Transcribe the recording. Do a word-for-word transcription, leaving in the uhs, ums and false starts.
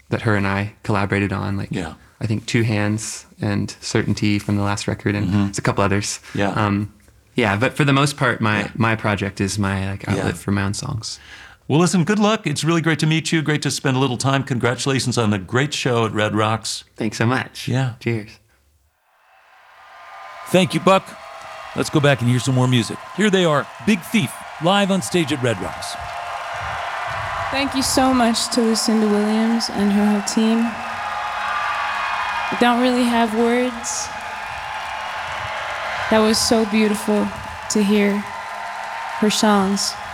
that her and I collaborated on. Like, yeah. I think Two Hands and Certainty from the last record, and mm-hmm. there's a couple others. Yeah. Um, yeah, but for the most part, my, yeah. my project is my like outlet yeah. for my own songs. Well, listen, good luck. It's really great to meet you. Great to spend a little time. Congratulations on a great show at Red Rocks. Thanks so much. Yeah. Cheers. Thank you, Buck. Let's go back and hear some more music. Here they are, Big Thief, live on stage at Red Rocks. Thank you so much to Lucinda Williams and her whole team. I don't really have words. That was so beautiful to hear her songs.